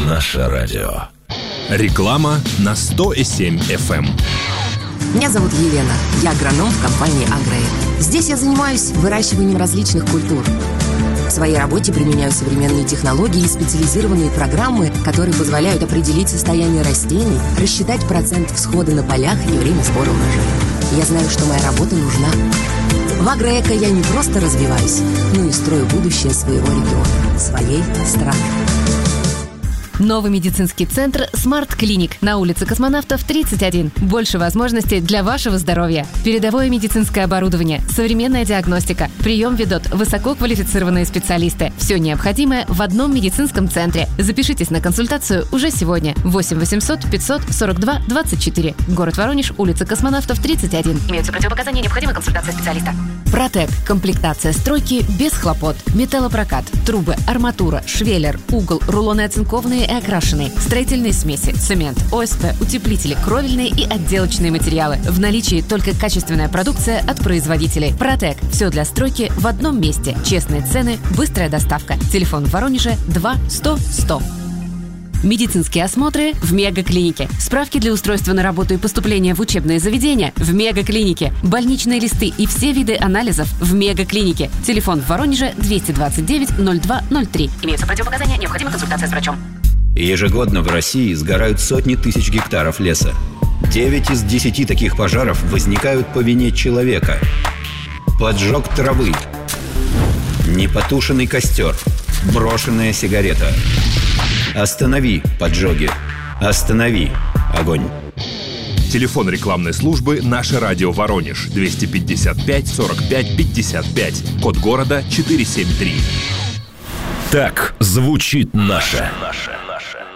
Наше радио. Реклама на 100,7 FM. Меня зовут Елена. Я агроном в компании «Агроэк». Здесь я занимаюсь выращиванием различных культур. В своей работе применяю современные технологии и специализированные программы, которые позволяют определить состояние растений, рассчитать процент всхода на полях и время сбора урожая. Я знаю, что моя работа нужна. В «Агроэко» я не просто развиваюсь, но и строю будущее своего региона, своей страны. Новый медицинский центр «Смарт Клиник» на улице Космонавтов, 31. Больше возможностей для вашего здоровья. Передовое медицинское оборудование, современная диагностика. Прием ведут высококвалифицированные специалисты. Все необходимое в одном медицинском центре. Запишитесь на консультацию уже сегодня. 8 800 542 24. Город Воронеж, улица Космонавтов, 31. Имеются противопоказания, необходима консультация специалиста. «Протек». Комплектация стройки без хлопот. Металлопрокат, трубы, арматура, швеллер, угол, рулоны оцинкованные и окрашенные, строительные смеси, цемент, ОСП, утеплители, кровельные и отделочные материалы. В наличии только качественная продукция от производителей. «Протек». Все для стройки в одном месте. Честные цены, быстрая доставка. Телефон в Воронеже 2 100 100. Медицинские осмотры в Мегаклинике. Справки для устройства на работу и поступления в учебные заведения в Мегаклинике. Больничные листы и все виды анализов в Мегаклинике. Телефон в Воронеже 229 02 03. Имеются противопоказания, необходима консультация с врачом. Ежегодно в России сгорают сотни тысяч гектаров леса. 9 из 10 таких пожаров возникают по вине человека. Поджог травы, непотушенный костер, брошенная сигарета. Останови поджоги. Останови огонь. Телефон рекламной службы «Наше радио Воронеж» 255 45 55. Код города 473. Так звучит наше.